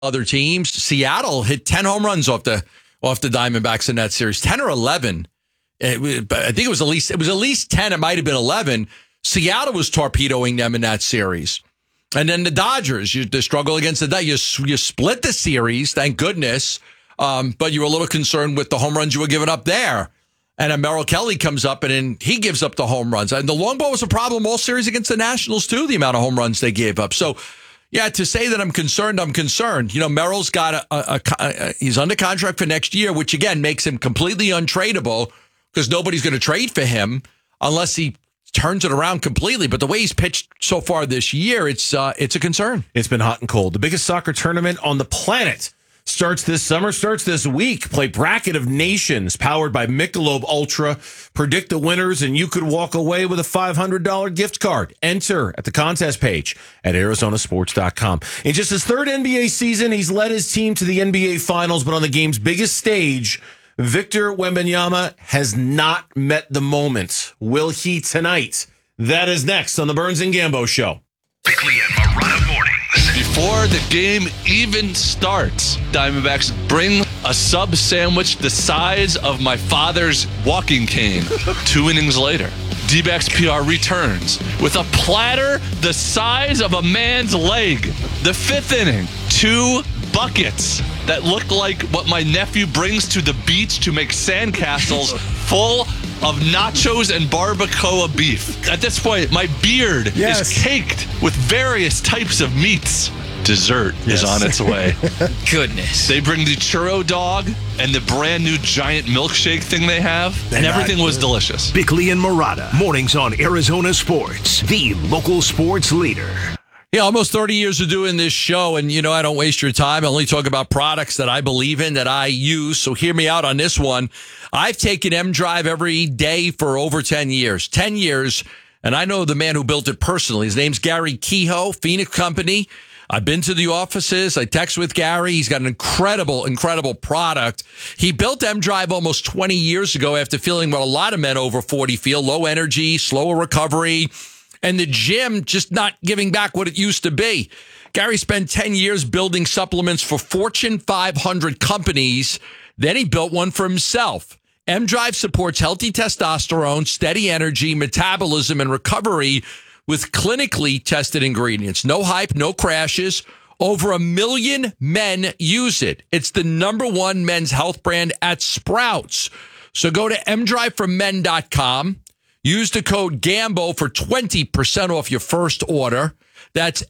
other teams. Seattle hit 10 home runs off the Diamondbacks in that series, 10 or 11. I think it was at least 10. It might have been 11. Seattle was torpedoing them in that series. And then the Dodgers, the struggle against the Dodgers. You split the series, thank goodness. But you were a little concerned with the home runs you were giving up there. And then Merrill Kelly comes up and then he gives up the home runs. And the long ball was a problem all series against the Nationals, too, the amount of home runs they gave up. So, yeah, to say that I'm concerned, I'm concerned. You know, Merrill's got he's under contract for next year, which, again, makes him completely untradeable because nobody's going to trade for him unless he turns it around completely. But the way he's pitched so far this year, it's a concern. It's been hot and cold. The biggest soccer tournament on the planet starts this summer, starts this week. Play Bracket of Nations, powered by Michelob Ultra. Predict the winners, and you could walk away with a $500 gift card. Enter at the contest page at arizonasports.com. In just his third NBA season, he's led his team to the NBA Finals, but on the game's biggest stage, Victor Wembanyama has not met the moment. Will he tonight? That is next on the Burns and Gambo Show. Bickley and Marotta mornings. Before the game even starts, Diamondbacks bring a sub sandwich the size of my father's walking cane. 2 innings later, D-backs PR returns with a platter the size of a man's leg. The 5th inning, 2 buckets that look like what my nephew brings to the beach to make sandcastles full of nachos and barbacoa beef. At this point, my beard is caked with various types of meats. Dessert is on its way. Goodness. They bring the churro dog and the brand new giant milkshake thing they have, and everything was delicious. Bickley and Marotta, mornings on Arizona Sports, the local sports leader. Yeah, almost 30 years of doing this show, and, you know, I don't waste your time. I only talk about products that I believe in, that I use, so hear me out on this one. I've taken M-Drive every day for over 10 years. 10 years, and I know the man who built it personally. His name's Gary Kehoe, Phoenix Company. I've been to the offices. I text with Gary. He's got an incredible, incredible product. He built M-Drive almost 20 years ago after feeling what a lot of men over 40 feel, low energy, slower recovery, and the gym just not giving back what it used to be. Gary spent 10 years building supplements for Fortune 500 companies. Then he built one for himself. M-Drive supports healthy testosterone, steady energy, metabolism, and recovery with clinically tested ingredients. No hype, no crashes. Over 1 million men use it. It's the #1 men's health brand at Sprouts. So go to mdriveformen.com. Use the code GAMBO for 20% off your first order. That's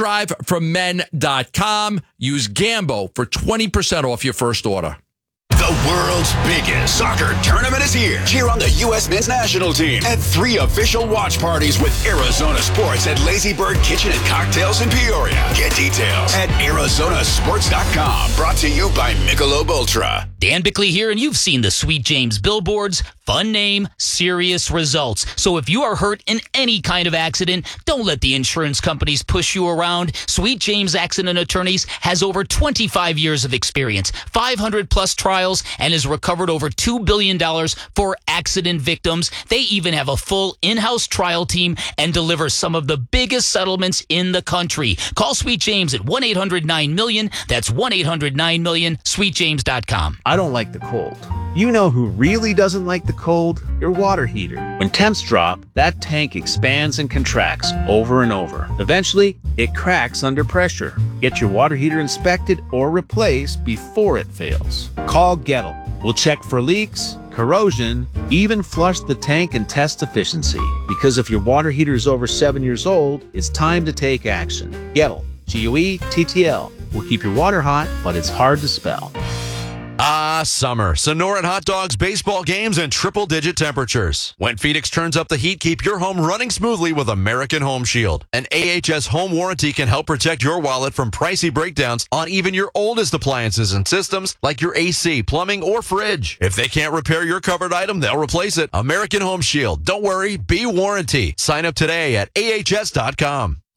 mdriveformen.com. Use GAMBO for 20% off your first order. The world's biggest soccer tournament is here. Cheer on the U.S. men's national team at 3 official watch parties with Arizona Sports at Lazy Bird Kitchen and Cocktails in Peoria. Get details at arizonasports.com. Brought to you by Michelob Ultra. Dan Bickley here, and you've seen the Sweet James billboards. Fun name, serious results. So if you are hurt in any kind of accident, don't let the insurance companies push you around. Sweet James Accident Attorneys has over 25 years of experience, 500 plus trials, and has recovered over $2 billion for accident victims. They even have a full in-house trial team and deliver some of the biggest settlements in the country. Call Sweet James at 1-800-9-MILLION. That's 1-800-9-MILLION, sweetjames.com. I don't like the cold. You know who really doesn't like the cold? Your water heater. When temps drop, that tank expands and contracts over and over. Eventually, it cracks under pressure. Get your water heater inspected or replaced before it fails. Call Gettle. We'll check for leaks, corrosion, even flush the tank and test efficiency. Because if your water heater is over 7 years old, it's time to take action. Gettle. G-O-E-T-T-L. Will keep your water hot, but it's hard to spell. Summer. Sonoran hot dogs, baseball games, and triple-digit temperatures. When Phoenix turns up the heat, keep your home running smoothly with American Home Shield. An AHS home warranty can help protect your wallet from pricey breakdowns on even your oldest appliances and systems like your AC, plumbing, or fridge. If they can't repair your covered item, they'll replace it. American Home Shield. Don't worry, be warranty. Sign up today at ahs.com.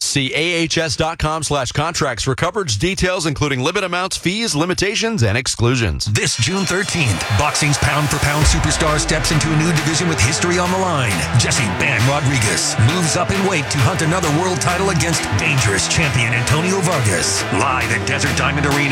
See ahs.com/contracts for coverage details, including limit amounts, fees, limitations, and exclusions. This June 13th, boxing's pound-for-pound superstar steps into a new division with history on the line. Jesse "Ban" Rodriguez moves up in weight to hunt another world title against dangerous champion Antonio Vargas. Live at Desert Diamond Arena.